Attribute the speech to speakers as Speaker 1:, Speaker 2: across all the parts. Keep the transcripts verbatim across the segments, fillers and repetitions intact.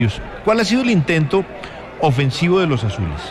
Speaker 1: ¿Cuál ha sido el intento ofensivo de los azules?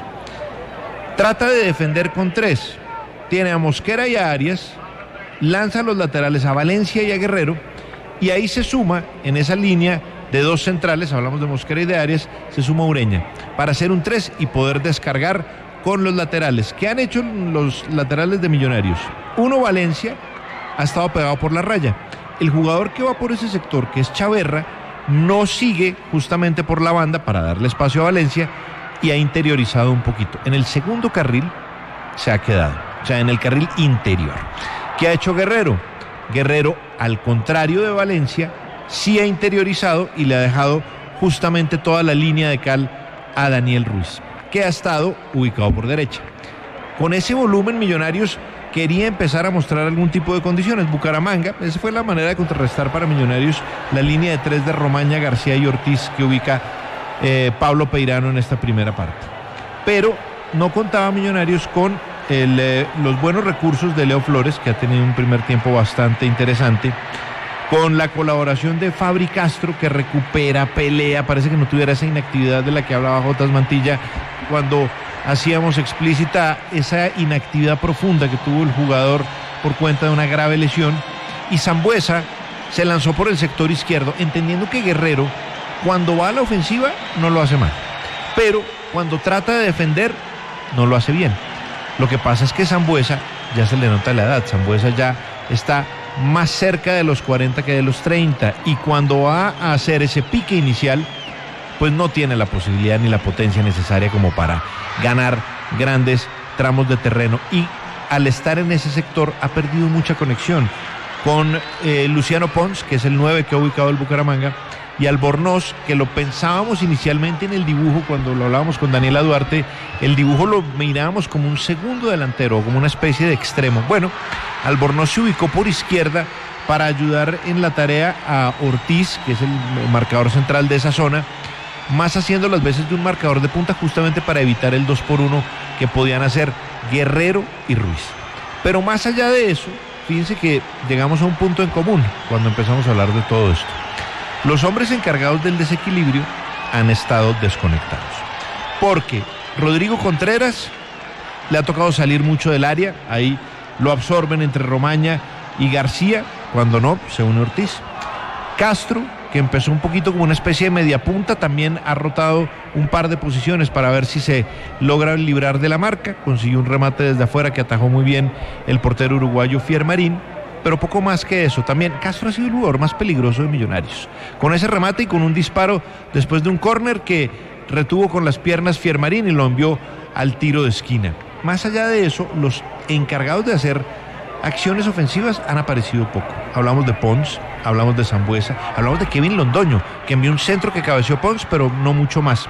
Speaker 1: Trata de defender con tres. Tiene a Mosquera y a Arias, lanza a los laterales a Valencia y a Guerrero, y ahí se suma en esa línea de dos centrales, hablamos de Mosquera y de Arias, se suma Ureña, para hacer un tres y poder descargar con los laterales. ¿Qué han hecho los laterales de Millonarios? Uno, Valencia, ha estado pegado por la raya. El jugador que va por ese sector, que es Chaverra, no sigue justamente por la banda para darle espacio a Valencia y ha interiorizado un poquito. En el segundo carril se ha quedado, o sea, en el carril interior. ¿Qué ha hecho Guerrero? Guerrero, al contrario de Valencia, sí ha interiorizado y le ha dejado justamente toda la línea de cal a Daniel Ruiz, que ha estado ubicado por derecha. Con ese volumen, Millonarios quería empezar a mostrar algún tipo de condiciones. Bucaramanga, esa fue la manera de contrarrestar para Millonarios la línea de tres de Romaña, García y Ortiz que ubica eh, Pablo Peirano en esta primera parte. Pero no contaba Millonarios con el, eh, los buenos recursos de Leo Flores, que ha tenido un primer tiempo bastante interesante, con la colaboración de Fabri Castro, que recupera, pelea, parece que no tuviera esa inactividad de la que hablaba Jotas Mantilla cuando hacíamos explícita esa inactividad profunda que tuvo el jugador por cuenta de una grave lesión, y Sambueza se lanzó por el sector izquierdo, entendiendo que Guerrero, cuando va a la ofensiva, no lo hace mal, pero cuando trata de defender, no lo hace bien. Lo que pasa es que Sambueza, ya se le nota la edad, Sambueza ya está más cerca de los cuarenta que de los treinta, y cuando va a hacer ese pique inicial, pues no tiene la posibilidad ni la potencia necesaria como para ganar grandes tramos de terreno, y al estar en ese sector ha perdido mucha conexión con eh, Luciano Pons, que es el nueve que ha ubicado el Bucaramanga, y Albornoz, que lo pensábamos inicialmente en el dibujo cuando lo hablábamos con Daniela Duarte, el dibujo lo mirábamos como un segundo delantero, como una especie de extremo. Bueno, Albornoz se ubicó por izquierda para ayudar en la tarea a Ortiz, que es el marcador central de esa zona, más haciendo las veces de un marcador de punta justamente para evitar el dos por uno que podían hacer Guerrero y Ruiz. Pero más allá de eso, fíjense que llegamos a un punto en común cuando empezamos a hablar de todo esto. Los hombres encargados del desequilibrio han estado desconectados, porque Rodrigo Contreras le ha tocado salir mucho del área, ahí lo absorben entre Romaña y García, cuando no, se une Ortiz. Castro, que empezó un poquito como una especie de media punta, también ha rotado un par de posiciones para ver si se logra librar de la marca, consiguió un remate desde afuera que atajó muy bien el portero uruguayo Fiermarín, pero poco más que eso. También Castro ha sido el jugador más peligroso de Millonarios, con ese remate y con un disparo después de un córner que retuvo con las piernas Fiermarín y lo envió al tiro de esquina. Más allá de eso, los encargados de hacer acciones ofensivas han aparecido poco. Hablamos de Pons, hablamos de Sambueza, hablamos de Kevin Londoño, que envió un centro que cabeció Pons, pero no mucho más.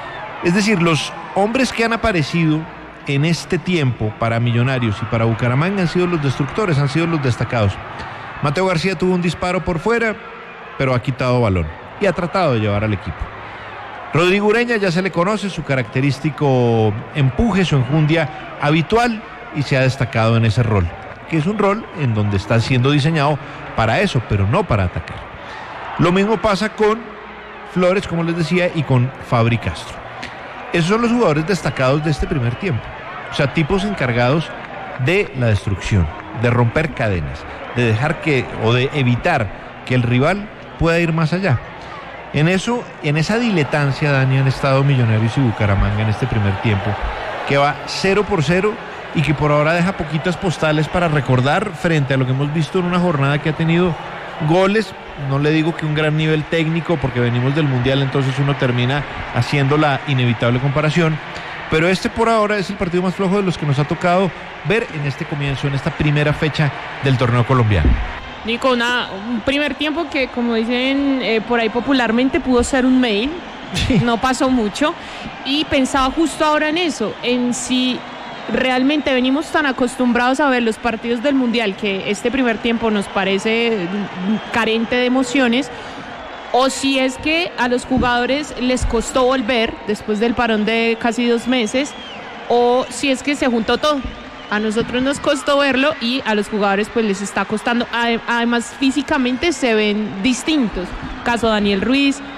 Speaker 1: Es decir, los hombres que han aparecido en este tiempo para Millonarios y para Bucaramanga han sido los destructores, han sido los destacados. Mateo García tuvo un disparo por fuera, pero ha quitado balón y ha tratado de llevar al equipo. Rodrigo Ureña ya se le conoce su característico empuje, su enjundia habitual, y se ha destacado en ese rol, que es un rol en donde está siendo diseñado para eso, pero no para atacar. Lo mismo pasa con Flores, como les decía, y con Fabri Castro. Esos son los jugadores destacados de este primer tiempo, o sea, tipos encargados de la destrucción, de romper cadenas, de dejar que, o de evitar que el rival pueda ir más allá. En eso, en esa diletancia, Dani, han estado Millonarios y Bucaramanga en este primer tiempo, que va cero por cero y que por ahora deja poquitas postales para recordar frente a lo que hemos visto en una jornada que ha tenido goles. No le digo que un gran nivel técnico, porque venimos del Mundial, entonces uno termina haciendo la inevitable comparación, pero este por ahora es el partido más flojo de los que nos ha tocado ver en este comienzo, en esta primera fecha del torneo colombiano.
Speaker 2: Nico, una, un primer tiempo que, como dicen eh, por ahí popularmente, pudo ser un mail, sí. No pasó mucho, y pensaba justo ahora en eso, en si realmente venimos tan acostumbrados a ver los partidos del Mundial que este primer tiempo nos parece carente de emociones, o si es que a los jugadores les costó volver después del parón de casi dos meses, o si es que se juntó todo. A nosotros nos costó verlo y a los jugadores pues les está costando. Además, físicamente se ven distintos. Caso Daniel Ruiz,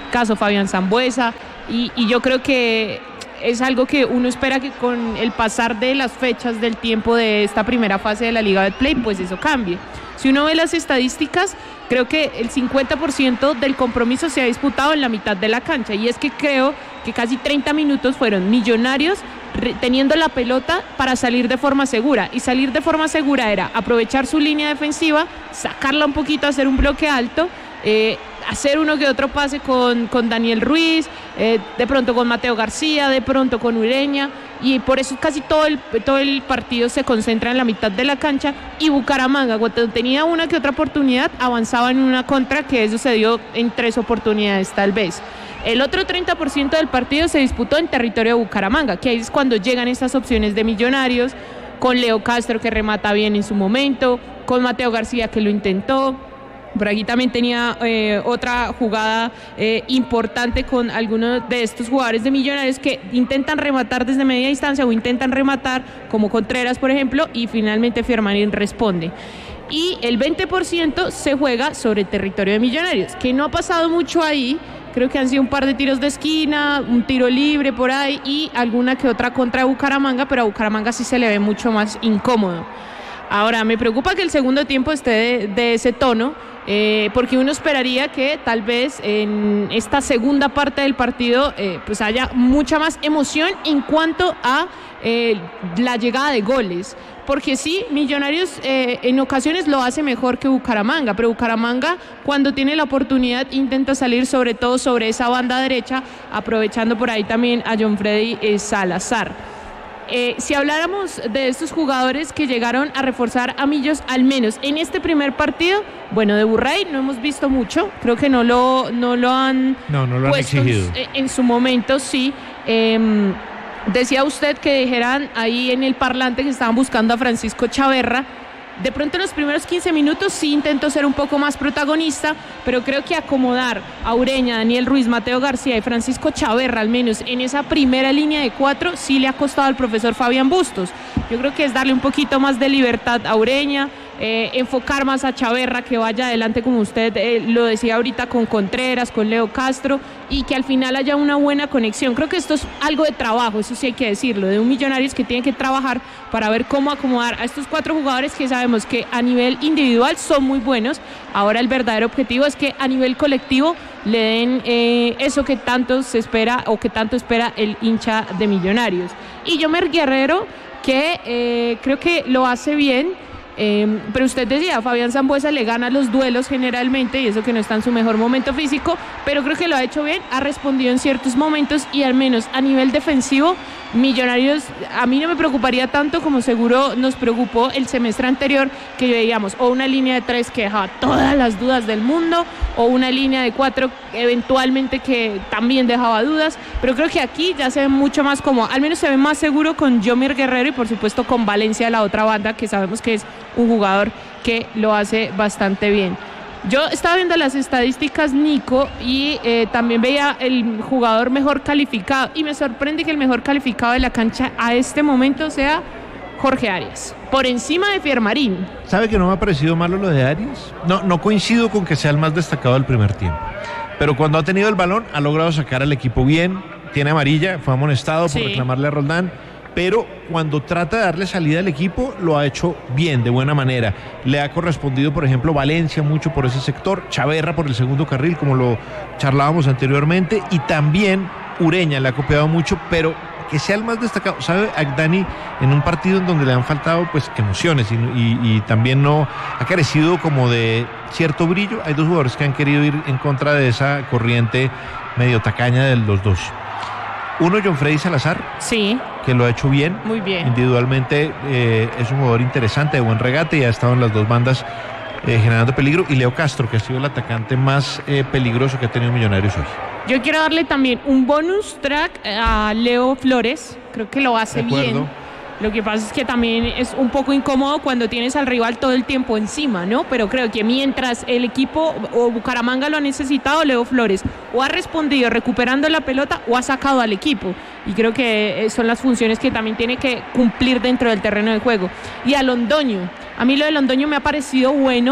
Speaker 2: caso Fabián Sambueza, y, y yo creo que es algo que uno espera que con el pasar de las fechas del tiempo de esta primera fase de la Liga Betplay, pues eso cambie. Si uno ve las estadísticas, creo que el cincuenta por ciento del compromiso se ha disputado en la mitad de la cancha, y es que creo que casi treinta minutos fueron Millonarios re- teniendo la pelota para salir de forma segura, y salir de forma segura era aprovechar su línea defensiva, sacarla un poquito, hacer un bloque alto, eh, hacer uno que otro pase con, con Daniel Ruiz, eh, de pronto con Mateo García, de pronto con Ureña, y por eso casi todo el, todo el partido se concentra en la mitad de la cancha, y Bucaramanga, cuando tenía una que otra oportunidad, avanzaba en una contra, que eso se dio en tres oportunidades tal vez. El otro treinta por ciento del partido se disputó en territorio de Bucaramanga, que ahí es cuando llegan estas opciones de Millonarios, con Leo Castro, que remata bien en su momento, con Mateo García, que lo intentó. Por aquí también tenía eh, otra jugada eh, importante con algunos de estos jugadores de Millonarios que intentan rematar desde media distancia o intentan rematar, como Contreras, por ejemplo, y finalmente Firmanín responde. Y el veinte por ciento se juega sobre el territorio de Millonarios, que no ha pasado mucho ahí. Creo que han sido un par de tiros de esquina, un tiro libre por ahí y alguna que otra contra Bucaramanga, pero a Bucaramanga sí se le ve mucho más incómodo. Ahora, me preocupa que el segundo tiempo esté de, de ese tono, eh, porque uno esperaría que tal vez en esta segunda parte del partido eh, pues haya mucha más emoción en cuanto a eh, la llegada de goles. Porque sí, Millonarios eh, en ocasiones lo hace mejor que Bucaramanga, pero Bucaramanga cuando tiene la oportunidad intenta salir sobre todo sobre esa banda derecha, aprovechando por ahí también a John Freddy eh, Salazar. Eh, si habláramos de estos jugadores que llegaron a reforzar a Millos, al menos en este primer partido, bueno, de Burray no hemos visto mucho, creo que no lo, no lo han,
Speaker 1: no, no lo han
Speaker 2: puesto
Speaker 1: exigido.
Speaker 2: En, en su momento, sí. Eh, decía usted que dijeran ahí en el parlante que estaban buscando a Francisco Chaverra. De pronto en los primeros quince minutos sí intentó ser un poco más protagonista, pero creo que acomodar a Ureña, Daniel Ruiz, Mateo García y Francisco Chaverra, al menos en esa primera línea de cuatro, sí le ha costado al profesor Fabián Bustos. Yo creo que es darle un poquito más de libertad a Ureña, eh, enfocar más a Chaverra, que vaya adelante como usted eh, lo decía ahorita, con Contreras, con Leo Castro, y que al final haya una buena conexión. Creo que esto es algo de trabajo, eso sí hay que decirlo, de un Millonarios que tiene que trabajar para ver cómo acomodar a estos cuatro jugadores que sabemos que a nivel individual son muy buenos. Ahora el verdadero objetivo es que a nivel colectivo le den eh, eso que tanto se espera o que tanto espera el hincha de Millonarios. Y Yomer Guerrero, que eh, creo que lo hace bien. Eh, pero usted decía, Fabián Sambueza le gana los duelos generalmente, y eso que no está en su mejor momento físico, pero creo que lo ha hecho bien, ha respondido en ciertos momentos, y al menos a nivel defensivo, Millonarios a mí no me preocuparía tanto como seguro nos preocupó el semestre anterior, que veíamos o una línea de tres que dejaba todas las dudas del mundo, o una línea de cuatro eventualmente que también dejaba dudas, pero creo que aquí ya se ve mucho más como, al menos se ve más seguro con Yomer Guerrero y por supuesto con Valencia de la otra banda, que sabemos que es un jugador que lo hace bastante bien. Yo estaba viendo las estadísticas, Nico, y eh, también veía el jugador mejor calificado, y me sorprende que el mejor calificado de la cancha a este momento sea Jorge Arias, por encima de Fiermarín.
Speaker 1: ¿Sabe que no me ha parecido malo lo de Arias? No, no coincido con que sea el más destacado del primer tiempo, pero cuando ha tenido el balón ha logrado sacar al equipo bien, tiene amarilla, fue amonestado por sí. reclamarle a Roldán, pero cuando trata de darle salida al equipo lo ha hecho bien, de buena manera. Le ha correspondido, por ejemplo, Valencia mucho por ese sector, Chaverra por el segundo carril, como lo charlábamos anteriormente, y también Ureña le ha copiado mucho, pero que sea el más destacado. ¿Sabe, Dani, en un partido en donde le han faltado pues emociones y, y, y también no ha carecido como de cierto brillo? Hay dos jugadores que han querido ir en contra de esa corriente medio tacaña de los dos. Uno, John Freddy Salazar,
Speaker 2: sí,
Speaker 1: que lo ha hecho bien.
Speaker 2: Muy bien.
Speaker 1: Individualmente eh, es un jugador interesante, de buen regate, y ha estado en las dos bandas eh, generando peligro. Y Leo Castro, que ha sido el atacante más eh, peligroso que ha tenido Millonarios hoy.
Speaker 2: Yo quiero darle también un bonus track a Leo Flores, creo que lo hace bien. Lo que pasa es que también es un poco incómodo cuando tienes al rival todo el tiempo encima, ¿no? Pero creo que mientras el equipo o Bucaramanga lo ha necesitado, Leo Flores o ha respondido recuperando la pelota o ha sacado al equipo. Y creo que son las funciones que también tiene que cumplir dentro del terreno de juego. Y a Londoño, a mí lo de Londoño me ha parecido bueno.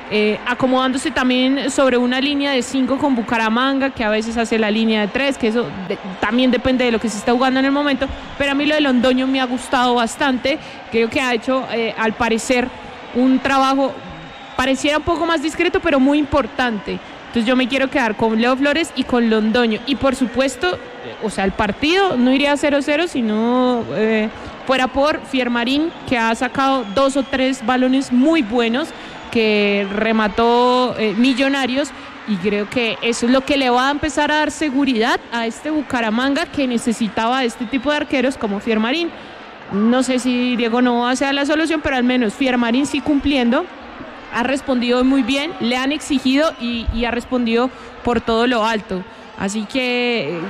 Speaker 2: eh, acomodándose también sobre una línea de cinco con Bucaramanga, que a veces hace la línea de tres, que eso de, también depende de lo que se está jugando en el momento, pero a mí lo de Londoño me ha gustado bastante, creo que ha hecho eh, al parecer un trabajo, pareciera un poco más discreto, pero muy importante. Entonces yo me quiero quedar con Leo Flores y con Londoño, y por supuesto, o sea, el partido no iría a cero cero, sino eh, fuera por Fiermarín, que ha sacado dos o tres balones muy buenos, que remató eh, Millonarios, y creo que eso es lo que le va a empezar a dar seguridad a este Bucaramanga, que necesitaba este tipo de arqueros como Fiermarín. No sé si Diego Novoa sea la solución, pero al menos Fiermarín sí cumpliendo, ha respondido muy bien, le han exigido y, y ha respondido por todo lo alto. Así que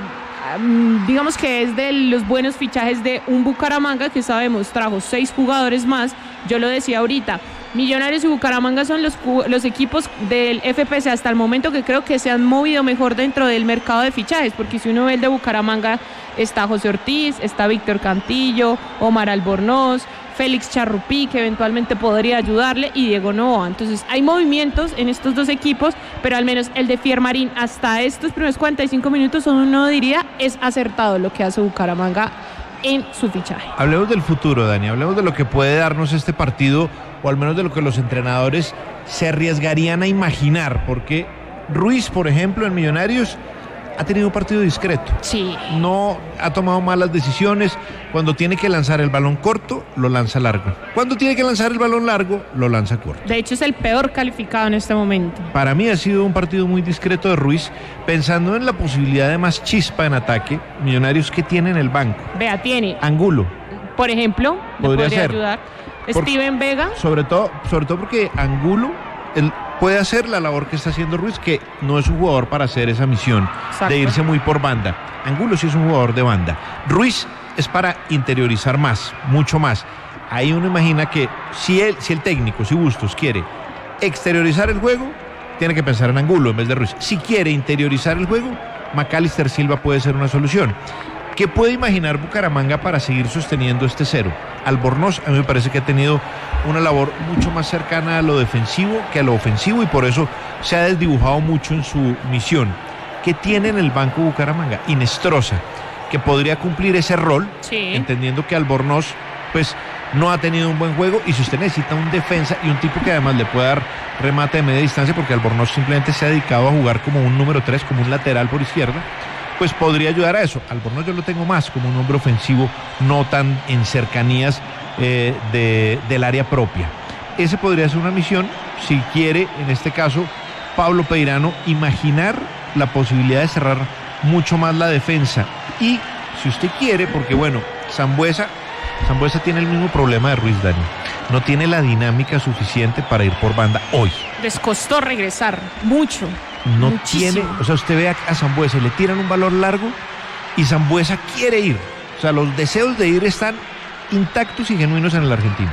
Speaker 2: digamos que es de los buenos fichajes de un Bucaramanga que sabemos trajo seis jugadores más. Yo lo decía ahorita, Millonarios y Bucaramanga son los, los equipos del F P C hasta el momento que creo que se han movido mejor dentro del mercado de fichajes, porque si uno ve el de Bucaramanga, está José Ortiz, está Víctor Cantillo, Omar Albornoz, Félix Charrupí, que eventualmente podría ayudarle, y Diego Novoa. Entonces hay movimientos en estos dos equipos, pero al menos el de Fiermarín hasta estos primeros cuarenta y cinco minutos, uno diría, es acertado lo que hace Bucaramanga en su fichaje.
Speaker 1: Hablemos del futuro, Dani, hablemos de lo que puede darnos este partido, o al menos de lo que los entrenadores se arriesgarían a imaginar, porque Ruiz, por ejemplo, en Millonarios ha tenido un partido discreto.
Speaker 2: Sí.
Speaker 1: No ha tomado malas decisiones. Cuando tiene que lanzar el balón corto, lo lanza largo. Cuando tiene que lanzar el balón largo, lo lanza corto.
Speaker 2: De hecho, es el peor calificado en este momento.
Speaker 1: Para mí ha sido un partido muy discreto de Ruiz, pensando en la posibilidad de más chispa en ataque. Millonarios, que tiene en el banco.
Speaker 2: Vea, tiene
Speaker 1: Angulo,
Speaker 2: por ejemplo, le
Speaker 1: podría
Speaker 2: podría
Speaker 1: ser.
Speaker 2: ayudar.
Speaker 1: Por-
Speaker 2: Steven Vega.
Speaker 1: Sobre todo, sobre todo porque Angulo él puede hacer la labor que está haciendo Ruiz, que no es un jugador para hacer esa misión.
Speaker 2: Exacto.
Speaker 1: De irse muy por banda. Angulo sí es un jugador de banda. Ruiz es para interiorizar más, mucho más. Ahí uno imagina que si el, si el técnico, si Bustos quiere exteriorizar el juego, tiene que pensar en Angulo en vez de Ruiz. Si quiere interiorizar el juego, Macalister Silva puede ser una solución. ¿Qué puede imaginar Bucaramanga para seguir sosteniendo este cero? Albornoz a mí me parece que ha tenido una labor mucho más cercana a lo defensivo que a lo ofensivo, y por eso se ha desdibujado mucho en su misión. ¿Qué tiene en el banco Bucaramanga? Inestrosa, que podría cumplir ese rol,
Speaker 2: Sí.
Speaker 1: entendiendo que Albornoz pues no ha tenido un buen juego, y si usted necesita un defensa y un tipo que además le pueda dar remate de media distancia, porque Albornoz simplemente se ha dedicado a jugar como un número tres, como un lateral por izquierda, pues podría ayudar a eso. Albornoz yo lo tengo más como un hombre ofensivo, no tan en cercanías eh, de, del área propia. Ese podría ser una misión, si quiere, en este caso, Pablo Peirano, imaginar la posibilidad de cerrar mucho más la defensa. Y si usted quiere, porque bueno, Sambueza, Sambueza tiene el mismo problema de Ruiz, Dani. No tiene la dinámica suficiente para ir por banda hoy.
Speaker 2: Les costó regresar mucho.
Speaker 1: No
Speaker 2: Muchísimo.
Speaker 1: tiene, o sea, usted ve a, a Sambueza y le tiran un balón largo y Sambueza quiere ir. O sea, los deseos de ir están intactos y genuinos en el argentino.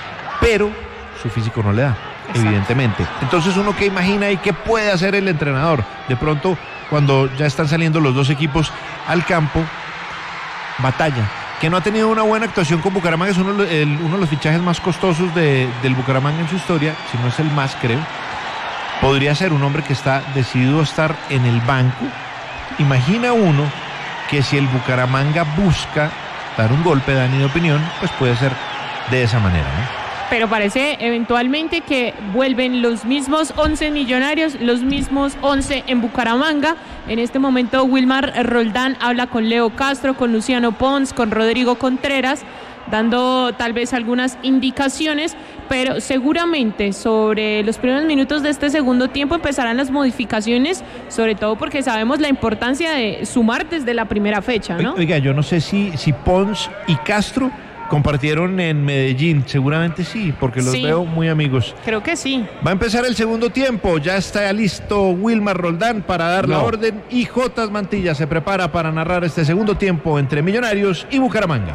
Speaker 1: Pero su físico no le da,
Speaker 2: Exacto.
Speaker 1: evidentemente. Entonces uno que imagina y qué puede hacer el entrenador. De pronto, cuando ya están saliendo los dos equipos al campo, Batalla, que no ha tenido una buena actuación con Bucaramanga, es uno, de los- el- uno de los fichajes más costosos de, del Bucaramanga en su historia, si no es el más, creo. Podría ser un hombre que está decidido a estar en el banco. Imagina uno que si el Bucaramanga busca dar un golpe, Dani, de opinión, pues puede ser de esa manera, ¿no?
Speaker 2: Pero parece eventualmente que vuelven los mismos once Millonarios, los mismos once en Bucaramanga. En este momento Wilmar Roldán habla con Leo Castro, con Luciano Pons, con Rodrigo Contreras, dando tal vez algunas indicaciones, pero seguramente sobre los primeros minutos de este segundo tiempo empezarán las modificaciones, sobre todo porque sabemos la importancia de sumar desde la primera fecha, ¿no?
Speaker 1: Oiga, yo no sé si, si Pons y Castro compartieron en Medellín, seguramente sí, porque los
Speaker 2: Sí.
Speaker 1: veo muy amigos.
Speaker 2: Creo que sí.
Speaker 1: Va a empezar el segundo tiempo, ya está listo Wilmar Roldán para dar la
Speaker 3: No.
Speaker 1: orden, y Jotas Mantilla se prepara para narrar este segundo tiempo entre Millonarios y Bucaramanga.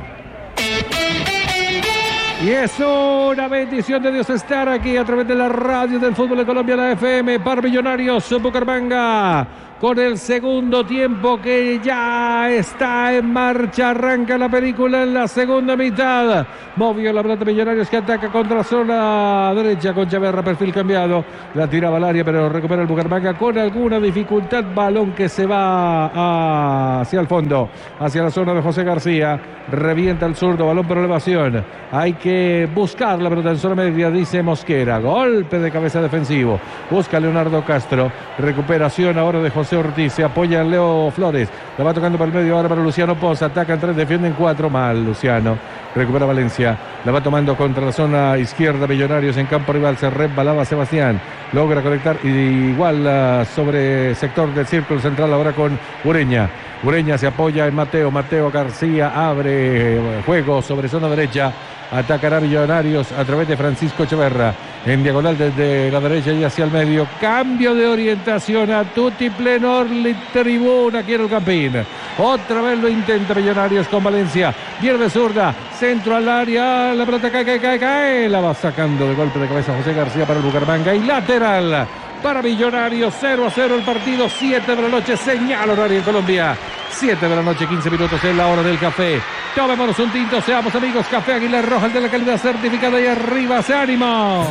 Speaker 3: Y es una bendición de Dios estar aquí a través de la radio del fútbol de Colombia, la F M, para Millonarios Bucaramanga. con el segundo tiempo que ya está en marcha. Arranca la película en la segunda mitad. Movió la pelota Millonarios que ataca contra la zona derecha con Chaverra, perfil cambiado. La tiraba al área, pero recupera el Bucaramanga con alguna dificultad. Balón que se va a... hacia el fondo, hacia la zona de José García. Revienta el zurdo, balón por elevación. Hay que buscar la pelota en zona media, dice Mosquera. Golpe de cabeza defensivo. Busca Leonardo Castro. Recuperación ahora de José Ortiz. Se apoya en Leo Flores. La va tocando para el medio ahora para Luciano Pons. Atacan tres, defienden cuatro. Mal Luciano. Recupera Valencia. La va tomando contra la zona izquierda. Millonarios en campo rival. Se resbalaba Sebastián. Logra conectar igual uh, sobre sector del círculo central ahora con Ureña. Ureña se apoya en Mateo. Mateo García abre eh, juego sobre zona derecha. Atacará Millonarios a través de Francisco Chaverra. En diagonal desde la derecha y hacia el medio. Cambio de orientación a tutti plenor tribuna aquí en el Campín. Otra vez lo intenta Millonarios con Valencia. Pierde zurda. Centro al área. La pelota cae, cae, cae, cae. La va sacando de golpe de cabeza José García para el Bucaramanga. Y lateral para Millonarios. cero a cero el partido. siete de la noche. Señal horario en Colombia. siete de la noche, quince minutos en la hora del café. Tomémonos un tinto, seamos amigos. Café Águila Roja, el de la calidad certificada y arriba, ¡se ánimo!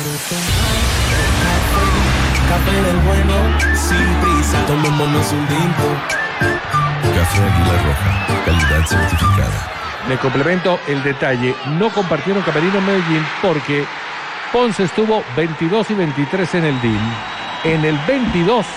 Speaker 4: Café del bueno, sin prisa, tomémonos un tinto. Café Águila Roja, calidad certificada.
Speaker 3: Le complemento el detalle, no compartieron camerino en Medellín porque Ponce estuvo veintidós y veintitrés en el D I M. En el veintidós...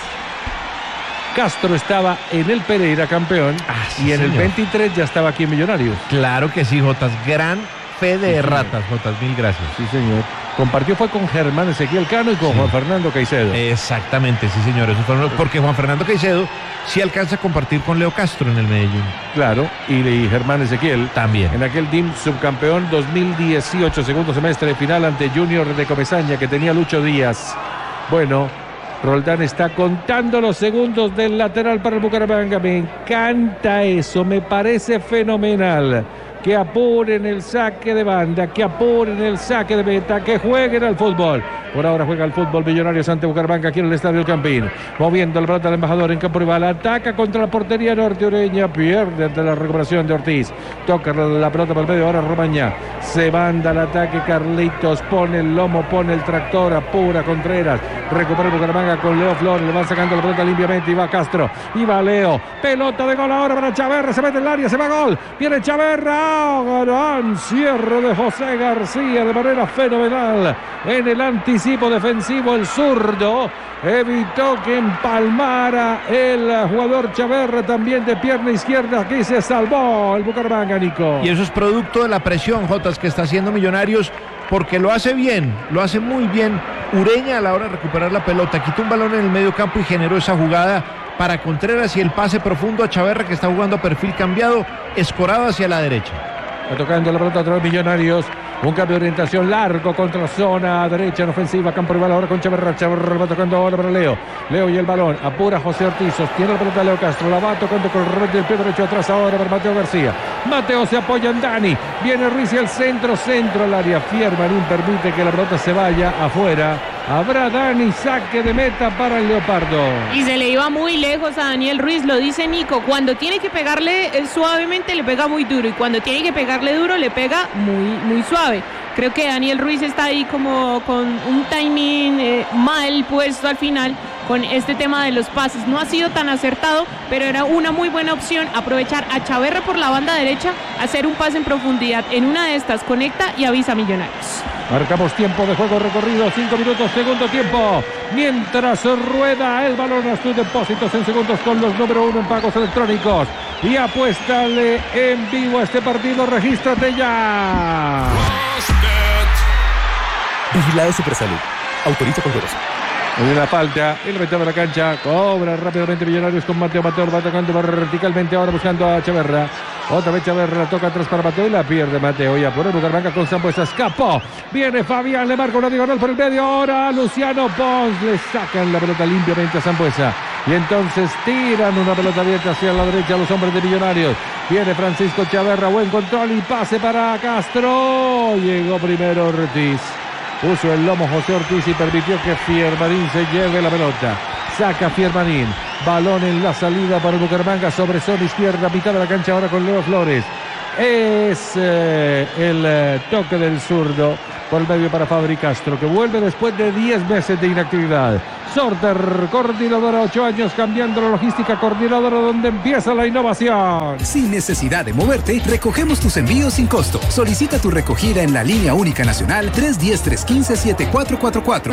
Speaker 3: Castro estaba en el Pereira campeón
Speaker 1: ah, sí,
Speaker 3: y en
Speaker 1: señor.
Speaker 3: el veintitrés ya estaba aquí en Millonarios.
Speaker 1: Claro que sí, Jotas. Gran fe de sí, ratas, Jotas. Mil gracias.
Speaker 3: Sí, señor. Compartió fue con Germán Ezequiel Cano y con sí. Juan Fernando Caicedo.
Speaker 1: Exactamente, sí, señor. Eso fue porque Juan Fernando Caicedo sí alcanza a compartir con Leo Castro en el Medellín.
Speaker 3: Claro, y, y Germán Ezequiel
Speaker 1: también.
Speaker 3: En aquel D I M subcampeón dos mil dieciocho, segundo semestre final ante Junior de Comesaña que tenía Lucho Díaz. Bueno, Roldán está contando los segundos del lateral para el Bucaramanga. Me encanta eso, me parece fenomenal. Que apuren el saque de banda, que apuren el saque de meta, que jueguen al fútbol. Por ahora juega el fútbol Millonarios ante Bucaramanga aquí en el Estadio El Campín. Moviendo la pelota al embajador en campo rival. Ataca contra la portería norte Ureña. Pierde ante la recuperación de Ortiz. Toca la pelota por el medio. Ahora Romaña. Se manda al ataque Carlitos. Pone el lomo, pone el tractor. Apura Contreras. Recupera el Bucaramanga con Leo Flores. Le van sacando la pelota limpiamente. Y va Castro. Y va Leo. Pelota de gol ahora para Chaverra. Se mete en el área. Se va gol. Viene Chaverra. Gran cierre de José García de manera fenomenal. En el anticipo defensivo el zurdo evitó que empalmara el jugador Chaverra también de pierna izquierda. Aquí se salvó el Bucaramanga, Nico.
Speaker 1: Y eso es producto de la presión, Jotas, que está haciendo Millonarios, porque lo hace bien, lo hace muy bien Ureña a la hora de recuperar la pelota. Quitó un balón en el medio campo y generó esa jugada para Contreras y el pase profundo a Chaverra, que está jugando a perfil cambiado, escorado hacia la derecha.
Speaker 3: Está tocando la pelota otra vez Millonarios. Un cambio de orientación largo contra zona derecha en ofensiva. Campo rival ahora con Chaverra. Chaverra va tocando ahora para Leo. Leo y el balón. Apura José Ortiz. Sostiene la pelota Leo Castro. La va tocando con el revés del pie derecho atrás ahora para Mateo García. Mateo se apoya en Dani. Viene Ruiz y el centro. Centro al área. Fiermanín permite que la pelota se vaya afuera. Habrá Dani, saque de meta para el Leopardo.
Speaker 2: Y se le iba muy lejos a Daniel Ruiz, lo dice Nico. Cuando tiene que pegarle eh, suavemente, le pega muy duro. Y cuando tiene que pegarle duro, le pega muy, muy suave. Creo que Daniel Ruiz está ahí como con un timing eh, mal puesto al final con este tema de los pases. No ha sido tan acertado, pero era una muy buena opción aprovechar a Chaverra por la banda derecha, hacer un pase en profundidad. En una de estas conecta y avisa a Millonarios.
Speaker 3: Marcamos tiempo de juego recorrido, cinco minutos, segundo tiempo. Mientras rueda el balón a sus depósitos en segundos con los número uno en pagos electrónicos. Y apuéstale en vivo a este partido, regístrate ya.
Speaker 5: Vigilado Supersalud. Autoriza con juegos.
Speaker 3: Hay una falta, el metió de la cancha, cobra rápidamente Millonarios con Mateo. Mateo va atacando verticalmente ahora buscando a Chaverra. Otra vez Chaverra toca atrás para Mateo y la pierde Mateo. Ya por el Bucaramanga con Sambuesa, escapó. Viene Fabián, le marca una diagonal por el medio. Ahora Luciano Pons, le sacan la pelota limpiamente a Sambuesa. Y entonces tiran una pelota abierta hacia la derecha a los hombres de Millonarios. Viene Francisco Chaverra, buen control y pase para Castro. Llegó primero Ortiz. Puso el lomo José Ortiz y permitió que Fiermanín se lleve la pelota. Saca Fiermanín. Balón en la salida para el Bucaramanga sobre zona izquierda, mitad de la cancha ahora con Leo Flores. Es eh, el eh, toque del zurdo por el medio para Fabri Castro, que vuelve después de diez meses de inactividad. Sorter, coordinadora, ocho años cambiando la logística, coordinadora donde empieza la innovación.
Speaker 6: Sin necesidad de moverte, recogemos tus envíos sin costo. Solicita tu recogida en la línea única nacional tres uno cero, tres uno cinco, siete cuatro cuatro cuatro.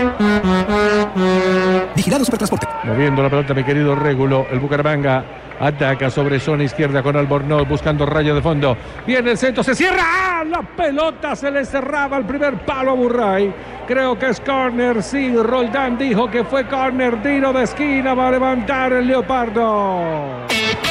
Speaker 6: Vigilado Supertransporte.
Speaker 3: Moviendo la pelota, mi querido Régulo, el Bucaramanga ataca sobre zona izquierda con Albornoz buscando raya de fondo. Viene el centro, se cierra. ¡Ah! La pelota se le cerraba al primer palo a Burray. Creo que es córner. Sí, Roldán dijo que fue córner. Tiro de esquina, va a levantar el Leopardo.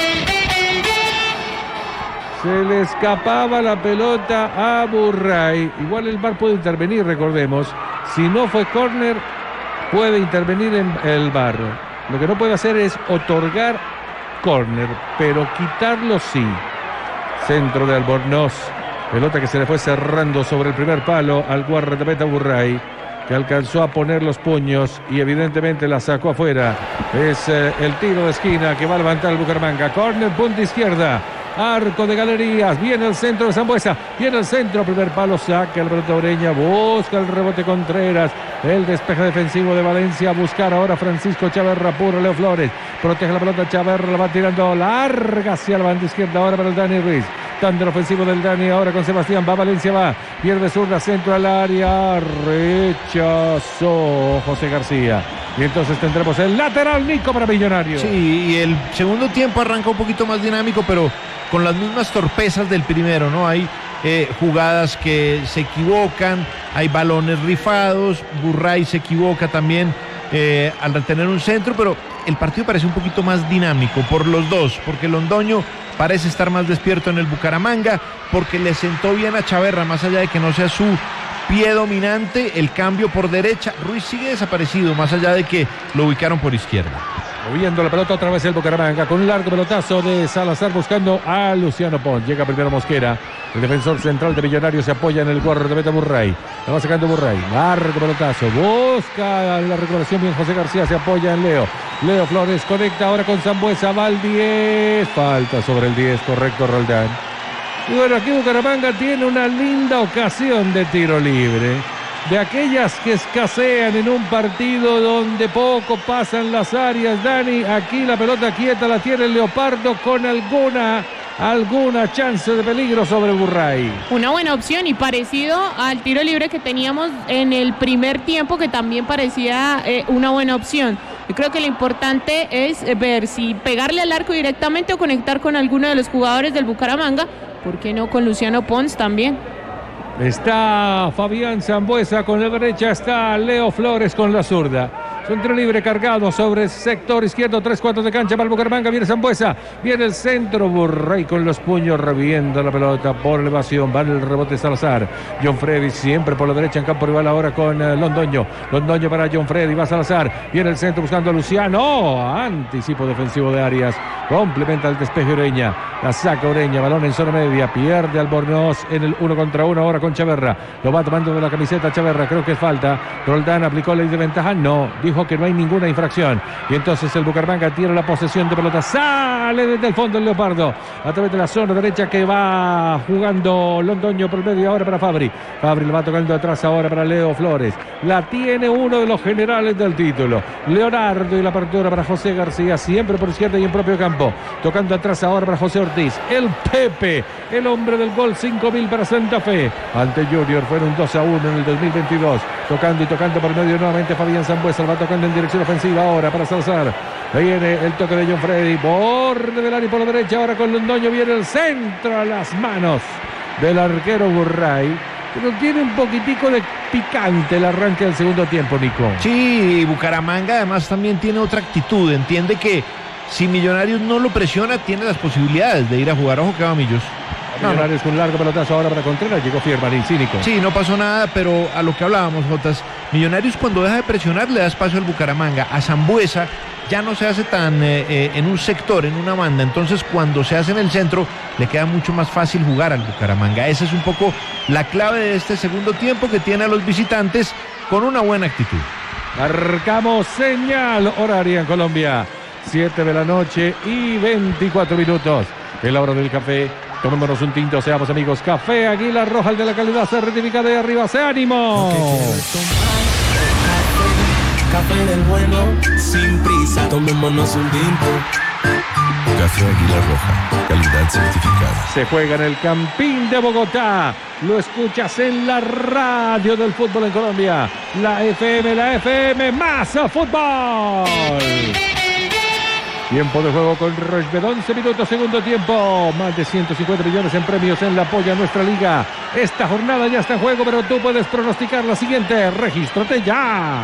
Speaker 3: Se le escapaba la pelota a Burray. Igual el V A R puede intervenir, recordemos. Si no fue córner, puede intervenir en el V A R. Lo que no puede hacer es otorgar córner, pero quitarlo sí. Centro de Albornoz. Pelota que se le fue cerrando sobre el primer palo al guardameta Burray, que alcanzó a poner los puños y evidentemente la sacó afuera. Es eh, el tiro de esquina que va a levantar el Bucaramanga. Córner, punta izquierda. Arco de Galerías, viene el centro de Sambuesa, viene el centro, primer palo, saca el pelota Ureña, busca el rebote Contreras, el despeje defensivo de Valencia, a buscar ahora Francisco Chaverra, puro Leo Flores, protege la pelota Chaverra, la va tirando larga hacia la banda izquierda ahora para el Dani Ruiz, tanto el ofensivo del Dani ahora con Sebastián, va Valencia, va, pierde zurda, centro al área, rechazó José García. Y entonces tendremos el lateral Nico para Millonarios.
Speaker 1: Sí, y el segundo tiempo arranca un poquito más dinámico, pero con las mismas torpezas del primero, ¿no? Hay eh, jugadas que se equivocan, hay balones rifados, Burray se equivoca también eh, al retener un centro, pero el partido parece un poquito más dinámico por los dos, porque Londoño parece estar más despierto en el Bucaramanga, porque le sentó bien a Chaverra, más allá de que no sea su pie dominante, el cambio por derecha. Ruiz sigue desaparecido, más allá de que lo ubicaron por izquierda.
Speaker 3: Moviendo la pelota otra vez el Bucaramanga con un largo pelotazo de Salazar buscando a Luciano Pons. Llega primero Mosquera. El defensor central de Millonarios se apoya en el guardameta Burray. La va sacando Burray. Largo pelotazo. Busca la recuperación bien José García. Se apoya en Leo. Leo Flores conecta ahora con Sambuesa. Va al diez. Falta sobre el diez. Correcto, Roldán. Y bueno, aquí Bucaramanga tiene una linda ocasión de tiro libre. De aquellas que escasean en un partido donde poco pasan las áreas, Dani. Aquí la pelota quieta la tiene el Leopardo con alguna, alguna chance de peligro sobre Burray.
Speaker 2: Una buena opción y parecido al tiro libre que teníamos en el primer tiempo, que también parecía eh, una buena opción. Yo creo que lo importante es ver si pegarle al arco directamente o conectar con alguno de los jugadores del Bucaramanga. ¿Por qué no con Luciano Pons también?
Speaker 3: Está Fabián Sambuesa con la derecha, está Leo Flores con la zurda. Es un tiro libre cargado sobre el sector izquierdo, tres cuartos de cancha para el Bucaramanga. Viene Sambuesa, viene el centro, Burray con los puños, revienta la pelota por elevación, va el rebote Salazar. John Freddy siempre por la derecha en campo rival ahora con uh, Londoño. Londoño para John Freddy, va Salazar, viene el centro buscando a Luciano. Oh, anticipo defensivo de Arias, complementa el despeje Ureña, la saca Ureña, balón en zona media, pierde Albornoz en el uno contra uno ahora con Chaverra. Lo va tomando de la camiseta Chaverra, creo que es falta. Roldán aplicó ley de ventaja, no, dijo que no hay ninguna infracción. Y entonces el Bucaramanga tiene la posesión de pelota, sale desde el fondo el Leopardo, a través de la zona derecha que va jugando Londoño por medio ahora para Fabri. Fabri le va tocando atrás ahora para Leo Flores. La tiene uno de los generales del título, Leonardo, y la apertura para José García, siempre por izquierda y en propio campo. Tocando atrás ahora para José Ortiz. El Pepe, el hombre del gol, cinco mil para Santa Fe. Ante Junior fueron dos a uno en el dos mil veintidós. Tocando y tocando por medio nuevamente Fabián Sambuesa. Va tocando en dirección ofensiva ahora para Salazar. Ahí viene el toque de John Freddy. Borde del área por la derecha. Ahora con Londoño viene el centro a las manos del arquero Burray. Pero tiene un poquitico de picante el arranque del segundo tiempo, Nico.
Speaker 1: Sí, Bucaramanga además también tiene otra actitud. Entiende que si Millonarios no lo presiona, tiene las posibilidades de ir a jugar. Ojo que va Millos.
Speaker 3: Millonarios con un largo pelotazo ahora para Contreras. Llegó Fiermarín, cínico.
Speaker 1: Sí, no pasó nada, pero a lo que hablábamos, Jotas, Millonarios cuando deja de presionar le da espacio al Bucaramanga. A Sambuesa ya no se hace tan eh, eh, en un sector, en una banda. Entonces cuando se hace en el centro le queda mucho más fácil jugar al Bucaramanga. Esa es un poco la clave de este segundo tiempo, que tiene a los visitantes con una buena actitud.
Speaker 3: Marcamos señal horaria en Colombia. siete de la noche y veinticuatro minutos. Es la hora del café. Tomémonos un tinto, seamos amigos. Café Águila Roja, el de la calidad certificada, de arriba, ¡se ánimo!
Speaker 4: Café del bueno, sin prisa, tomémonos un tinto. Café Águila Roja, calidad certificada.
Speaker 3: Se juega en el Campín de Bogotá. Lo escuchas en la radio del fútbol en Colombia. La F M, la F M, más fútbol. Tiempo de juego con Rochbet, once minutos, segundo tiempo. Más de ciento cincuenta millones en premios en la polla nuestra liga. Esta jornada ya está en juego, pero tú puedes pronosticar la siguiente. Regístrate ya.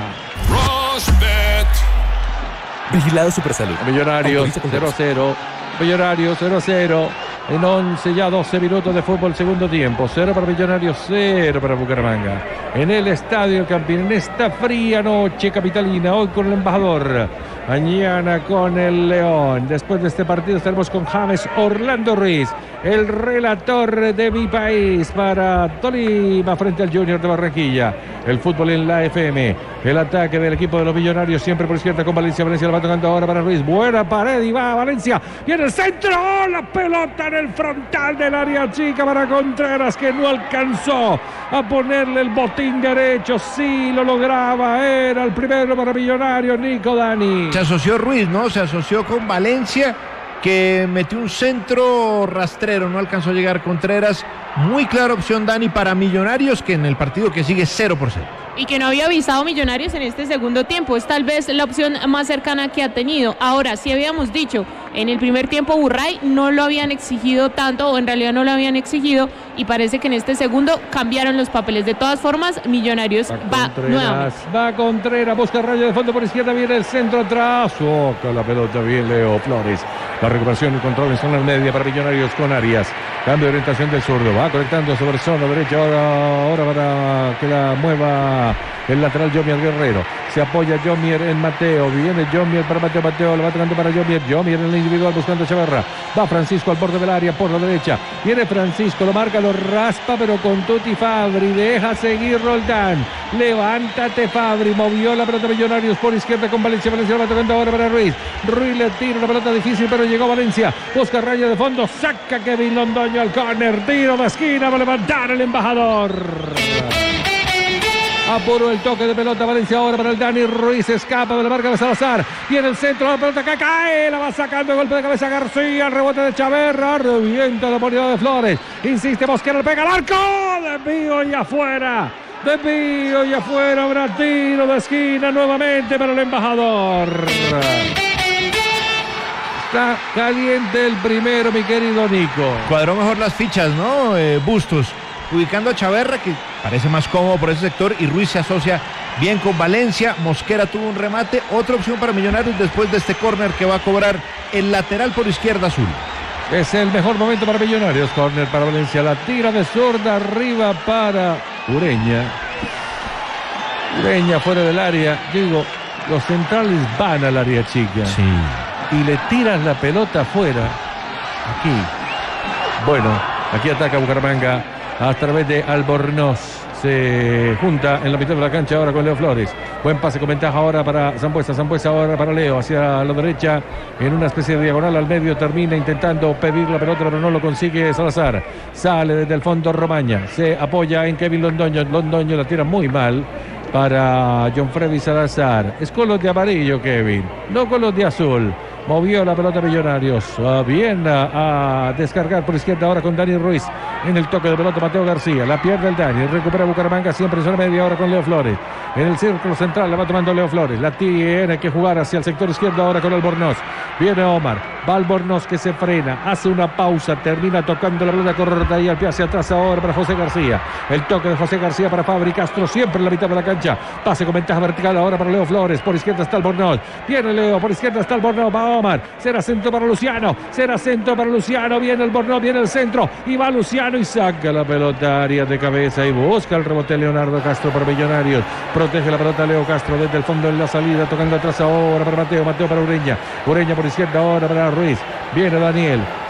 Speaker 4: Rochbet.
Speaker 5: Vigilado Supersalud.
Speaker 3: Millonarios cero a cero. Millonarios cero a cero. En once, ya doce minutos de fútbol, segundo tiempo. Cero para Millonarios, cero para Bucaramanga. En el Estadio El Campín, en esta fría noche capitalina, hoy con el embajador, mañana con el León. Después de este partido estaremos con James Orlando Ruiz, el relator de mi país para Tolima frente al Junior de Barranquilla. El fútbol en la F M. El ataque del equipo de los Millonarios, siempre por izquierda con Valencia. Valencia la va tocando ahora para Ruiz. Buena pared y va Valencia. Viene el centro. La pelota en el frontal del área chica para Contreras, que no alcanzó a ponerle el botín derecho. Sí lo lograba. Era el primero para Millonarios, Nico Dani.
Speaker 1: Se asoció Ruiz, ¿no? Se asoció con Valencia, que metió un centro rastrero, no alcanzó a llegar Contreras. Muy clara opción, Dani, para Millonarios, que en el partido que sigue cero por cero.
Speaker 2: Y que no había avisado Millonarios en este segundo tiempo. Es tal vez la opción más cercana que ha tenido. Ahora, sí habíamos dicho, en el primer tiempo Burray no lo habían exigido tanto, o en realidad no lo habían exigido, y parece que en este segundo cambiaron los papeles. De todas formas, Millonarios va, va nuevamente.
Speaker 3: Va Contreras, busca raya de fondo por izquierda, viene el centro atrás. Toca la pelota bien Leo Flores. La recuperación y control en zona media para Millonarios con Arias. Cambio de orientación del zurdo. Va conectando sobre zona derecha. Ahora, ahora para que la mueva el lateral Yomier Guerrero. Se apoya Yomier en Mateo. Viene Yomier para Mateo. Mateo lo va tocando para Yomier. Yomier en el individual buscando a Chaverra. Va Francisco al borde del área por la derecha. Viene Francisco. Lo marca, lo raspa, pero con Tuti Fabri. Deja seguir Roldán. Levántate Fabri. Movió la pelota Millonarios por izquierda con Valencia. Valencia lo va tocando ahora para Ruiz. Ruiz le tira una pelota difícil, pero llegó Valencia. Busca raya de fondo. Saca Kevin Londoño al córner. Tiro de esquina. Va a levantar el embajador. Apuró el toque de pelota Valencia ahora para el Dani Ruiz. Escapa de la marca de Salazar. Viene el centro, la pelota que cae. La va sacando el golpe de cabeza García. El rebote de Chaverra. Revienta la oportunidad de Flores. Insiste Mosquera, le pega al arco. Desvío y afuera. Desvío y afuera. Habrá tiro de esquina nuevamente para el embajador. Está caliente el primero, mi querido Nico.
Speaker 1: Cuadró mejor las fichas, ¿no? Eh, Bustos, ubicando a Chaverra, que parece más cómodo por ese sector, y Ruiz se asocia bien con Valencia. Mosquera tuvo un remate. Otra opción para Millonarios después de este córner que va a cobrar el lateral por izquierda azul.
Speaker 3: Es el mejor momento para Millonarios. Córner para Valencia. La tira de zurda arriba para Ureña. Ureña fuera del área. Digo, los centrales van al área chica.
Speaker 1: Sí.
Speaker 3: Y le tiran la pelota afuera. Aquí. Bueno, aquí ataca Bucaramanga a través de Albornoz. Se junta en la mitad de la cancha ahora con Leo Flores. Buen pase con ventaja ahora para Sambuesa. Sambuesa ahora para Leo. Hacia la derecha en una especie de diagonal al medio. Termina intentando pedir la pelota, pero no lo consigue Salazar. Sale desde el fondo Romaña. Se apoya en Kevin Londoño. Londoño la tira muy mal para John Freddy Salazar. Es con los de amarillo, Kevin, no con los de azul. Movió la pelota Millonarios. Uh, bien a, a descargar por izquierda ahora con Dani Ruiz. En el toque de pelota Mateo García. La pierde el Dani. Recupera Bucaramanga siempre en zona media ahora con Leo Flores. En el círculo central la va tomando Leo Flores. La tiene que jugar hacia el sector izquierdo ahora con Albornoz. Viene Omar. Va Albornoz que se frena. Hace una pausa. Termina tocando la pelota corta y al pie hacia atrás ahora para José García. El toque de José García para Fabri Castro. Siempre en la mitad de la cancha. Pase con ventaja vertical ahora para Leo Flores. Por izquierda está Albornoz. Viene Leo. Por izquierda está Albornoz. Va Omar. Será centro para Luciano. Será centro para Luciano. Viene Albornoz. Viene el centro. Y va Luciano y saca la pelota área de cabeza y busca el rebote Leonardo Castro por Millonarios. Protege la pelota Leo Castro desde el fondo en la salida. Tocando atrás ahora para Mateo. Mateo para Ureña. Ureña por izquierda ahora para Ruiz. Viene Daniel.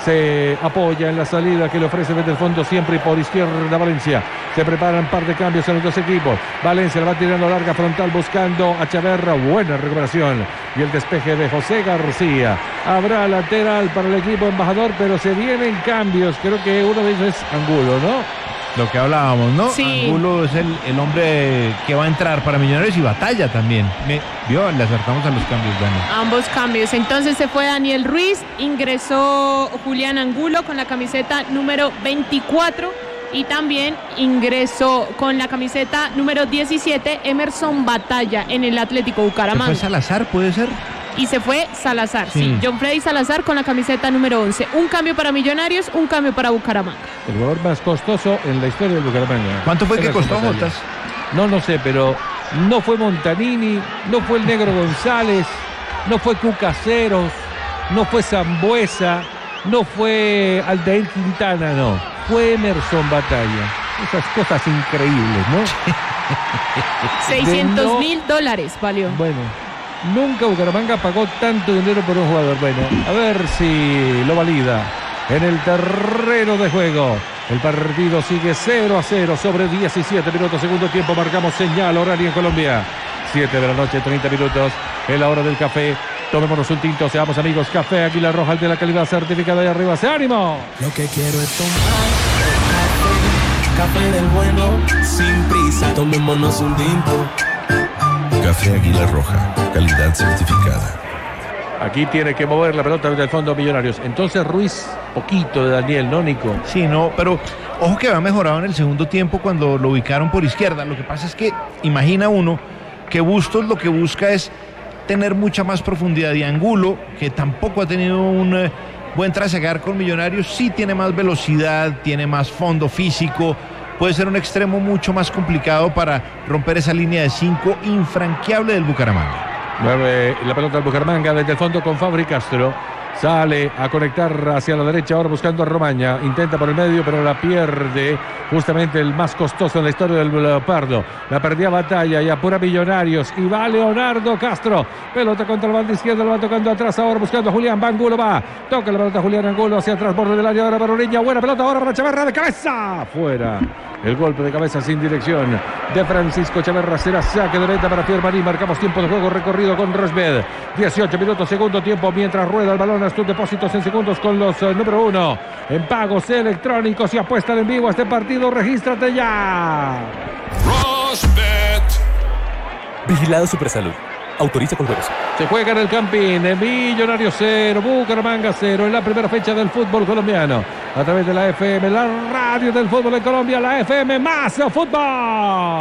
Speaker 3: Se apoya en la salida que le ofrece desde el fondo siempre y por izquierda Valencia. Se preparan par de cambios en los dos equipos. Valencia la va tirando larga frontal buscando a Chaverra. Buena recuperación. Y el despeje de José García. Habrá lateral para el equipo embajador, pero se vienen cambios. Creo que uno de ellos es Angulo, ¿no?
Speaker 1: Lo que hablábamos, ¿no?
Speaker 2: Sí.
Speaker 1: Angulo es el, el hombre que va a entrar para Millonarios y Batalla también. Me, vio, le acertamos a los cambios, Dani.
Speaker 2: Ambos cambios. Entonces se fue Daniel Ruiz, ingresó Julián Angulo con la camiseta número veinticuatro y también ingresó con la camiseta número diecisiete Emerson Batalla en el Atlético
Speaker 1: ¿Se
Speaker 2: Bucaramanga.
Speaker 1: fue Salazar, puede ser?
Speaker 2: Y se fue Salazar, sí.
Speaker 1: Sí.
Speaker 2: John Freddy Salazar con la camiseta número once. Un cambio para Millonarios, un cambio para Bucaramanga.
Speaker 3: El jugador más costoso en la historia del Bucaramanga.
Speaker 1: ¿Cuánto fue que
Speaker 3: Emerson
Speaker 1: costó,
Speaker 3: Batalla.
Speaker 1: Jotas?
Speaker 3: No, no sé, pero no fue Montanini, no fue el Negro González, no fue Cucaseros, no fue Zambuesa, no fue Aldair Quintana, no. Fue Emerson Batalla. Esas cosas increíbles, ¿no?
Speaker 2: seiscientos mil dólares valió.
Speaker 3: Bueno, nunca Bucaramanga pagó tanto dinero por un jugador. Bueno, a ver si lo valida en el terreno de juego. El partido sigue cero a cero sobre diecisiete minutos. Segundo tiempo, marcamos señal horaria en Colombia. siete de la noche, treinta minutos. Es la hora del café. Tomémonos un tinto, seamos amigos. Café Águila Roja, el de la calidad certificada de arriba. ¡Se ánimo!
Speaker 4: Lo que quiero es tomar café, café del bueno, sin prisa. Tomémonos un tinto. Café Águila Roja, calidad certificada.
Speaker 3: Aquí tiene que mover la pelota desde el fondo Millonarios. Entonces Ruiz, poquito de Daniel, ¿no, Nico?
Speaker 1: Sí, no, pero ojo que va mejorado en el segundo tiempo cuando lo ubicaron por izquierda. Lo que pasa es que imagina uno que Bustos lo que busca es tener mucha más profundidad, y Angulo, que tampoco ha tenido un eh, buen trasegar con Millonarios, sí tiene más velocidad, tiene más fondo físico, puede ser un extremo mucho más complicado para romper esa línea de cinco infranqueable del Bucaramanga.
Speaker 3: Mueve la pelota del Bucaramanga desde el fondo con Fabri Castro. Sale a conectar hacia la derecha, ahora buscando a Romaña. Intenta por el medio, pero la pierde justamente el más costoso en la historia del Leopardo. La perdía Batalla y apura Millonarios. Y va Leonardo Castro. Pelota contra el banda izquierda, lo va tocando atrás, ahora buscando a Julián. Angulo va. Toca la pelota Julián Angulo hacia atrás, borde del área, ahora para Ureña. Buena pelota ahora para Chaverra de cabeza. Fuera. El golpe de cabeza sin dirección de Francisco Chaverra. Será saque de meta para Fiermaní. Marcamos tiempo de juego recorrido con Rosbed. dieciocho minutos, segundo tiempo, mientras rueda el balón. Tus depósitos en segundos con los uh, número uno en pagos electrónicos y apuestan en vivo a este partido. Regístrate ya.
Speaker 4: Rosbet.
Speaker 5: Vigilado Supersalud. Autoriza con juegos.
Speaker 3: Se juega en el Campín. En Millonarios cero, Bucaramanga cero. En la primera fecha del fútbol colombiano. A través de la F M, la radio del fútbol en Colombia. La F M más fútbol.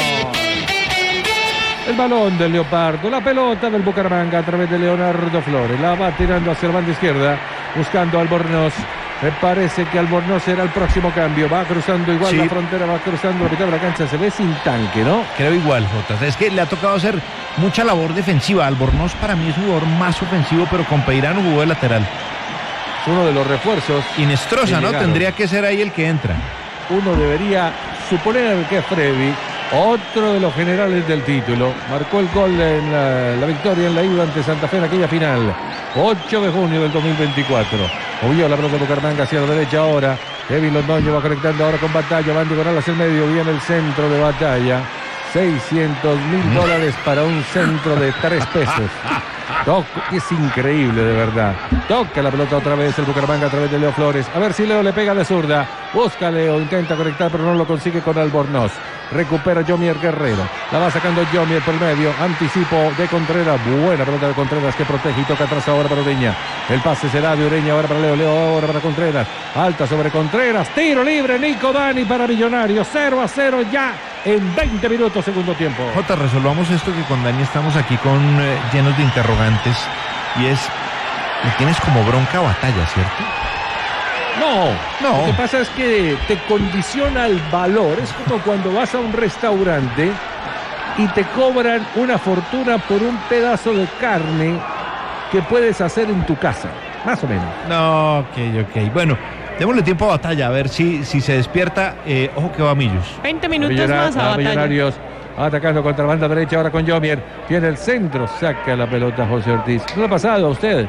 Speaker 3: El balón del Leopardo, la pelota del Bucaramanga a través de Leonardo Flores. La va tirando hacia la banda izquierda, buscando a Albornoz. Me parece que Albornoz será el próximo cambio. Va cruzando igual
Speaker 1: Sí.
Speaker 3: la frontera, va cruzando la mitad de la cancha. Se ve sin tanque, ¿no?
Speaker 1: Creo igual, Jotas. Es que le ha tocado hacer mucha labor defensiva. Albornoz para mí es un jugador más ofensivo, pero con Peirano jugó de lateral.
Speaker 3: Es uno de los refuerzos.
Speaker 1: Inestrosa,
Speaker 3: que
Speaker 1: ¿no?
Speaker 3: llegaron.
Speaker 1: Tendría que ser ahí el que entra.
Speaker 3: Uno debería suponer que es Freddy, otro de los generales del título. Marcó el gol en la, la victoria en la ida ante Santa Fe en aquella final. ocho de junio del dos mil veinticuatro. Movió la pelota de Bucaramanga hacia la derecha ahora. Kevin Londoño va conectando ahora con Batalla. Van Diagonal hacia el medio. Viene el centro de Batalla. seiscientos mil dólares para un centro de tres pesos. Toc, es increíble, de verdad. Toca la pelota otra vez el Bucaramanga a través de Leo Flores. A ver si Leo le pega de zurda. Busca Leo, intenta conectar, pero no lo consigue con Albornoz. Recupera Jomier Guerrero. La va sacando Jomier por el medio. Anticipo de Contreras. Buena pelota de Contreras que protege y toca atrás ahora para Ureña. El pase será de Ureña ahora para Leo. Leo ahora para Contreras. Alta sobre Contreras. Tiro libre. Nico Dani para Millonarios. cero a cero ya en veinte minutos, segundo tiempo.
Speaker 1: Jota, resolvamos esto que con Dani estamos aquí con eh, llenos de interrogantes. Y es, le tienes como bronca a Batalla, ¿cierto?
Speaker 3: No,
Speaker 1: No.
Speaker 3: Lo que pasa es que te condiciona el valor. Es como cuando vas a un restaurante y te cobran una fortuna por un pedazo de carne que puedes hacer en tu casa. Más o menos.
Speaker 1: No, ok, ok. Bueno, démosle tiempo a Batalla, a ver si, si se despierta. Eh, ojo que va Millos.
Speaker 2: veinte minutos
Speaker 3: Millona-
Speaker 2: más a
Speaker 3: a
Speaker 2: Batalla.
Speaker 3: Millonarios atacando contra la banda derecha ahora con Jomier. Tiene el centro, saca la pelota José Ortiz. ¿No le ha pasado a usted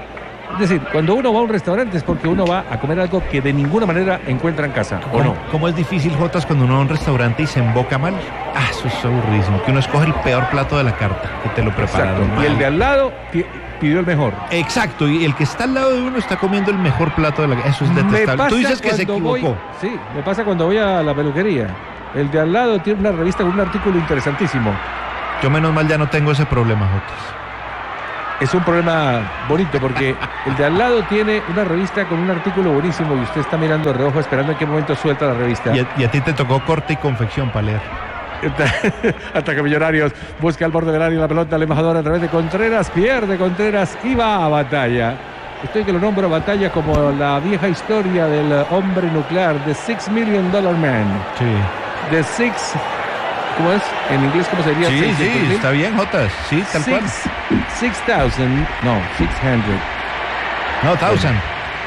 Speaker 3: Es decir, cuando uno va a un restaurante es porque uno va a comer algo que de ninguna manera encuentra en casa, ¿o
Speaker 1: ¿Cómo,
Speaker 3: no?
Speaker 1: ¿Cómo es difícil, Jotas, cuando uno va a un restaurante y se emboca mal? Ah, eso es aburridísimo. Que uno escoge el peor plato de la carta, que te lo prepararon
Speaker 3: Exacto.
Speaker 1: mal.
Speaker 3: Y el de al lado pi- pidió el mejor.
Speaker 1: Exacto, y el que está al lado de uno está comiendo el mejor plato de la carta. Eso es
Speaker 3: Me
Speaker 1: detestable.
Speaker 3: pasa
Speaker 1: Tú dices que se
Speaker 3: cuando
Speaker 1: equivocó.
Speaker 3: voy- sí, me pasa cuando voy a la peluquería. El de al lado tiene una revista con un artículo interesantísimo.
Speaker 1: Yo menos mal ya no tengo ese problema, Jotas.
Speaker 3: Es un problema bonito porque el de al lado tiene una revista con un artículo buenísimo y usted está mirando de reojo esperando en qué momento suelta la revista.
Speaker 1: Y a, y a ti te tocó corte y confección para leer.
Speaker 3: Ataque Millonarios, busca al borde del área la pelota al embajador a través de Contreras, pierde Contreras y va a Batalla. Estoy que lo nombro a Batalla como la vieja historia del hombre nuclear, The Six Million Dollar Man.
Speaker 1: Sí.
Speaker 3: The Six, ¿cómo es? En inglés, ¿cómo sería?
Speaker 1: Sí,
Speaker 3: Seis,
Speaker 1: sí,
Speaker 3: seis mil.
Speaker 1: está bien, Jotas. Sí, tal cual.
Speaker 3: Six, six thousand, no, six hundred.
Speaker 1: No, thousand.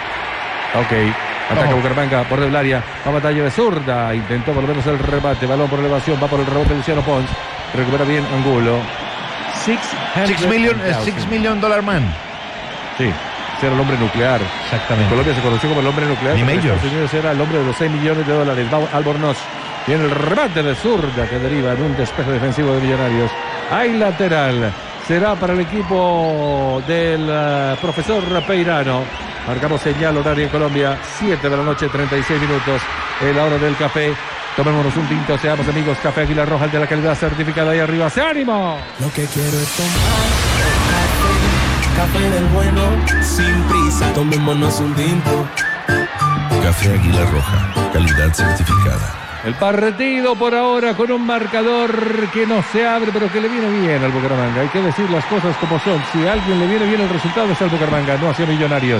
Speaker 3: Ok. Ataca
Speaker 1: Ojo.
Speaker 3: Bucaramanga, borde del área, va a Batalla de zurda, intentó por lo menos el remate, balón por elevación, va por el rebote Luciano Pons, recupera bien Angulo. Six,
Speaker 1: Six million, eh,
Speaker 3: thousand.
Speaker 1: six million dollar man.
Speaker 3: Sí, ese era el hombre nuclear. En
Speaker 1: Exactamente.
Speaker 3: Colombia se conoció como el hombre nuclear.
Speaker 1: Ni
Speaker 3: pero en
Speaker 1: Majors.
Speaker 3: Estados Unidos era el hombre de los seis millones de dólares. Va Albornoz. Tiene el remate de zurda que deriva en un despeje defensivo de Millonarios. Hay lateral. Será para el equipo del uh, profesor Peirano. Marcamos señal horaria en Colombia. siete de la noche, treinta y seis minutos. Es la hora del café. Tomémonos un tinto, seamos amigos. Café Águila Roja, el de la calidad certificada ahí arriba. ¡Se ánimo!
Speaker 4: Lo que quiero es tomar café, café del bueno, sin prisa. Tomémonos un tinto. Café Águila Roja, calidad certificada.
Speaker 3: El partido por ahora con un marcador que no se abre, pero que le viene bien al Bucaramanga. Hay que decir las cosas como son. Si a alguien le viene bien el resultado es al Bucaramanga, no hacia Millonarios.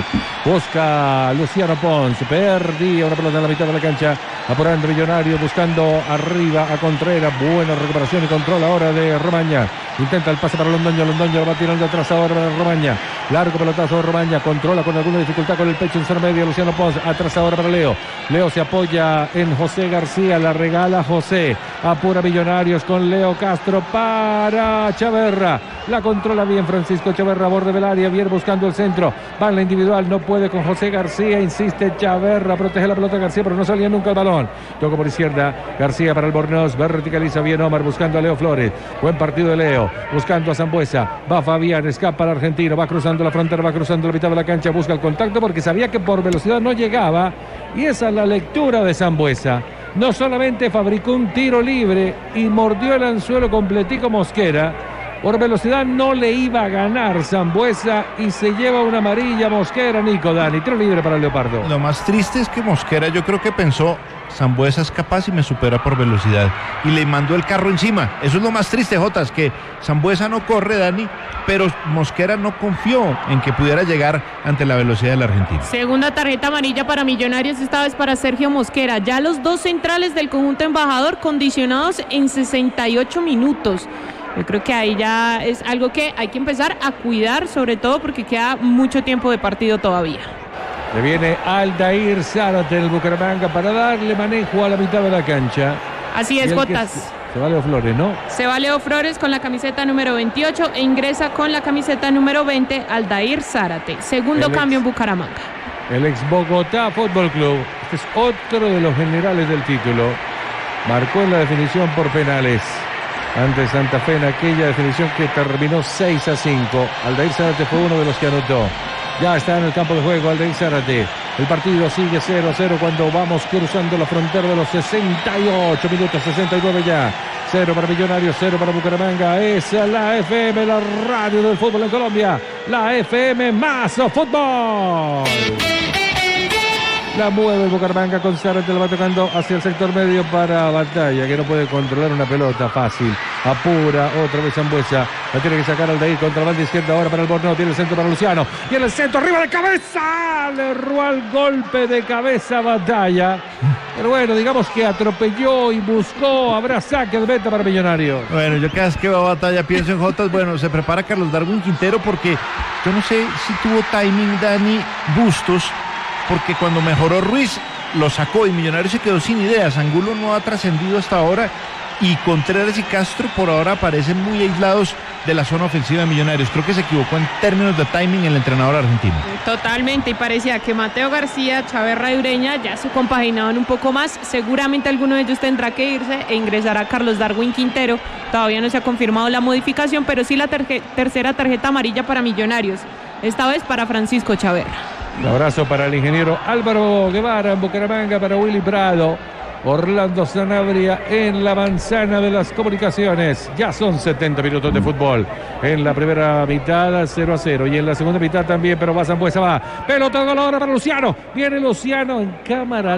Speaker 3: Busca Luciano Pons, perdía una pelota en la mitad de la cancha, apurando Millonarios, buscando arriba a Contreras. Buena recuperación y control ahora de Romaña. Intenta el pase para Londoño, Londoño lo va tirando atrás ahora para Romaña. Largo pelotazo de Romaña, controla con alguna dificultad con el pecho en zona media Luciano Pons, atrás ahora para Leo. Leo se apoya en José García, la regala José, apura Millonarios con Leo Castro para Chaverra, la controla bien Francisco Chaverra, borde del área, viene buscando el centro, va en la individual, no puede con José García, insiste Chaverra, protege la pelota García, pero no salía nunca el balón, toca por izquierda, García para Albornoz, verticaliza bien Omar buscando a Leo Flores, buen partido de Leo, buscando a Sambuesa, va Fabián, escapa al argentino, va cruzando la frontera, va cruzando la mitad de la cancha, busca el contacto porque sabía que por velocidad no llegaba, y esa es la lectura de Sambuesa. No solamente fabricó un tiro libre y mordió el anzuelo completico Mosquera, por velocidad no le iba a ganar Sambuesa y se lleva una amarilla Mosquera, Nico Dani, tiro libre para el Leopardo.
Speaker 1: Lo más triste es que Mosquera yo creo que pensó, Sambuesa es capaz y me supera por velocidad, y le mandó el carro encima. Eso es lo más triste, Jotas, que Sambuesa no corre, Dani, pero Mosquera no confió en que pudiera llegar ante la velocidad del argentino.
Speaker 2: Segunda tarjeta amarilla para Millonarios, esta vez para Sergio Mosquera. Ya los dos centrales del conjunto embajador condicionados en sesenta y ocho minutos. Yo creo que ahí ya es algo que hay que empezar a cuidar, sobre todo porque queda mucho tiempo de partido todavía.
Speaker 3: Le viene Aldair Zárate del Bucaramanga para darle manejo a la mitad de la cancha.
Speaker 2: Así es,
Speaker 3: Y el que
Speaker 2: Jotas.
Speaker 3: se- Se va Leo Flores, ¿no?
Speaker 2: Se va Leo Flores con la camiseta número veintiocho e ingresa con la camiseta número veinte Aldair Zárate. Segundo
Speaker 3: El ex-
Speaker 2: cambio en Bucaramanga.
Speaker 3: El ex Bogotá Fútbol Club. Este es otro de los generales del título. Marcó en la definición por penales ante Santa Fe en aquella definición que terminó seis a cinco. Aldair Zárate fue uno de los que anotó. Ya está en el campo de juego Aldair Zárate. El partido sigue cero a cero cuando vamos cruzando la frontera de los sesenta y ocho minutos, sesenta y nueve ya. Cero para Millonarios, cero para Bucaramanga. Es la F M, la radio del fútbol en Colombia. La F M más fútbol. La mueve el Bucaramanga con Zárate, la va tocando hacia el sector medio para Batalla, que no puede controlar una pelota fácil. Apura otra vez Sambuesa. La tiene que sacar Aldair contra la banda izquierda ahora para el Borneo. Tiene el centro para Luciano. Y en el centro, arriba de cabeza. Le erró al golpe de cabeza Batalla. Pero bueno, digamos que atropelló y buscó. Habrá saque de meta para Millonarios.
Speaker 1: Bueno, yo cada vez que va a Batalla pienso en Jotas. Bueno, se prepara Carlos Darwin Quintero porque yo no sé si tuvo timing Dani Bustos, porque cuando mejoró Ruiz lo sacó y Millonarios se quedó sin ideas. Angulo no ha trascendido hasta ahora y Contreras y Castro por ahora parecen muy aislados de la zona ofensiva de Millonarios. Creo que se equivocó en términos de timing el entrenador argentino.
Speaker 2: Totalmente, y parecía que Mateo García, Chaverra y Ureña ya se compaginaban un poco más. Seguramente alguno de ellos tendrá que irse e ingresará Carlos Darwin Quintero. Todavía no se ha confirmado la modificación, pero sí la terje- tercera tarjeta amarilla para Millonarios, esta vez para Francisco Chaverra.
Speaker 3: Un abrazo para el ingeniero Álvaro Guevara en Bucaramanga, para Willy Prado, Orlando Sanabria en la manzana de las comunicaciones. Ya son setenta minutos de fútbol. En la primera mitad cero a cero y en la segunda mitad también, pero va Sambuesa, va. Pelota gol ahora para Luciano. Viene Luciano en cámara